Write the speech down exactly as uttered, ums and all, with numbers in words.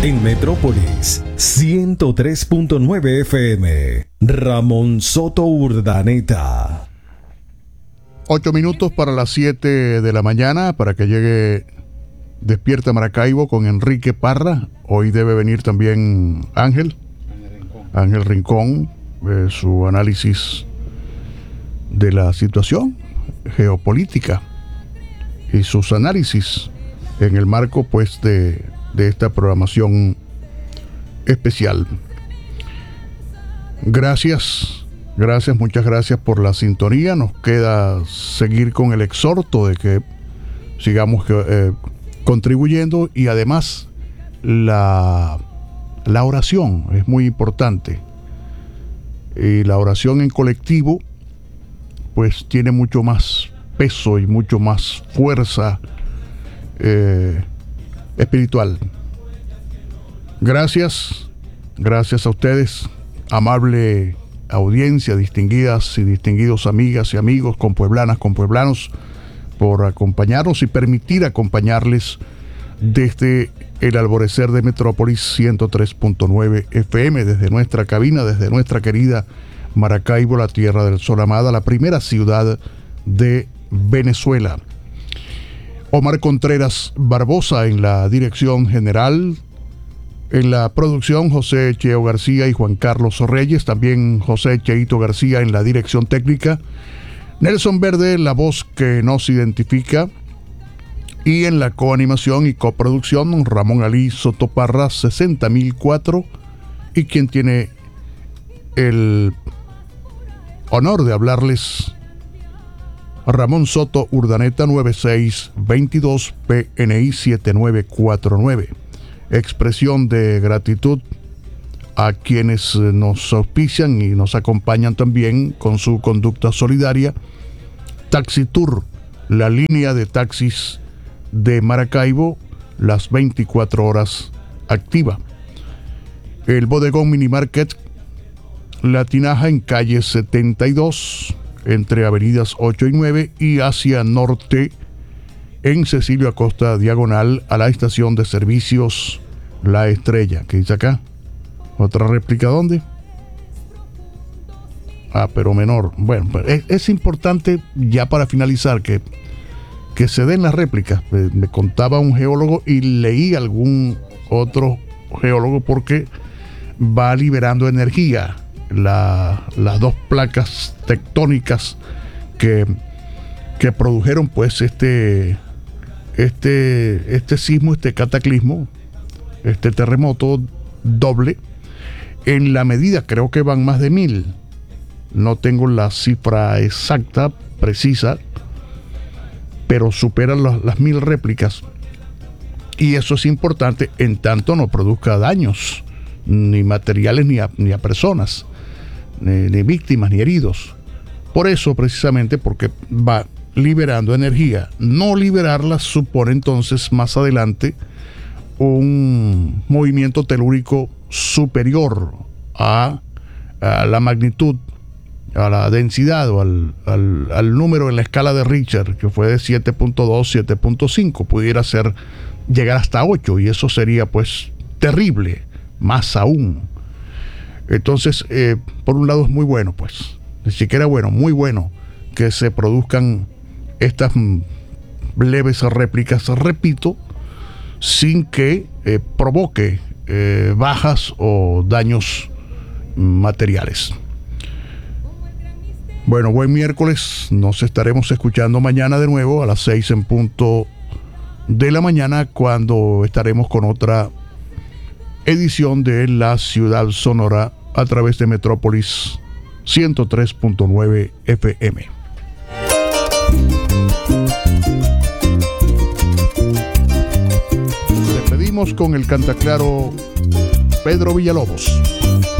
En Metrópolis ciento tres punto nueve F M. Ramón Soto Urdaneta. Ocho minutos para las siete de la mañana, para que llegue Despierta Maracaibo con Enrique Parra. Hoy debe venir también Ángel. Ángel Rincón, eh, su análisis de la situación geopolítica y sus análisis en el marco pues de, de esta programación especial. Gracias, gracias, muchas gracias por la sintonía. Nos queda seguir con el exhorto de que sigamos eh, contribuyendo, y además la, la oración es muy importante, y la oración en colectivo pues tiene mucho más peso y mucho más fuerza eh, espiritual. Gracias, gracias a ustedes, amable audiencia, distinguidas y distinguidos amigas y amigos, compueblanas, compueblanos, por acompañarnos y permitir acompañarles desde el alborecer de Metrópolis ciento tres punto nueve F M, desde nuestra cabina, desde nuestra querida Maracaibo, la tierra del sol amada, la primera ciudad de Venezuela. Omar Contreras Barbosa en la dirección general, en la producción José Cheo García y Juan Carlos Reyes, también José Cheito García en la dirección técnica, Nelson Verde, la voz que nos identifica, y en la coanimación y coproducción Ramón Ali Sotoparra sesenta mil cuatro, y quien tiene el honor de hablarles, Ramón Soto Urdaneta, nueve seis veintidós P N I siete nueve cuatro nueve. Expresión de gratitud a quienes nos auspician y nos acompañan también con su conducta solidaria. Taxitour, la línea de taxis de Maracaibo, las veinticuatro horas activa. El Bodegón Minimarket La Tinaja en calle setenta y dos, entre avenidas ocho y nueve, y hacia norte en Cecilio Acosta, diagonal a la estación de servicios La Estrella. ¿Qué dice acá? ¿Otra réplica dónde? Ah, pero menor. Bueno, es, es importante ya para finalizar que, que se den las réplicas. Me, me contaba un geólogo y leí algún otro geólogo, porque va liberando energía la, las dos placas tectónicas que, que produjeron pues este, este, este sismo, este cataclismo, este terremoto doble. En la medida, creo que van más de mil. No tengo la cifra exacta, precisa, pero superan las, las mil réplicas. Y eso es importante en tanto no produzca daños, ni materiales, ni a, ni a personas, ni, ni víctimas, ni heridos. Por eso, precisamente, porque va liberando energía. No liberarla supone entonces más adelante un movimiento telúrico superior a, a la magnitud, a la densidad o al, al, al número en la escala de Richter, que fue de siete punto dos, siete punto cinco, pudiera ser llegar hasta ocho, y eso sería pues terrible, más aún. Entonces, eh, por un lado es muy bueno, pues, ni siquiera bueno, muy bueno que se produzcan estas leves réplicas, repito, sin que eh, provoque eh, bajas o daños materiales. Bueno, buen miércoles. Nos estaremos escuchando mañana de nuevo a las seis en punto de la mañana, cuando estaremos con otra edición de La Ciudad Sonora a través de Metrópolis ciento tres punto nueve F M. Despedimos con el cantaclaro Pedro Villalobos.